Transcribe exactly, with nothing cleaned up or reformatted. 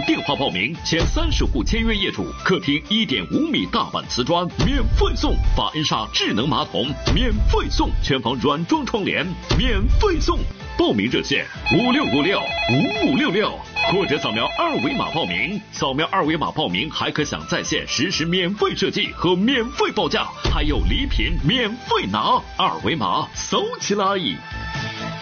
电话报名，前三十户签约业主，客厅一点五米大板瓷砖，免费送法恩莎智能马桶，免费送全房软装窗帘，免费送。报名热线五六五六五五六六，或者扫描二维码报名。扫描二维码报名还可享在线实时免费设计和免费报价，还有礼品免费拿。二维码扫起来。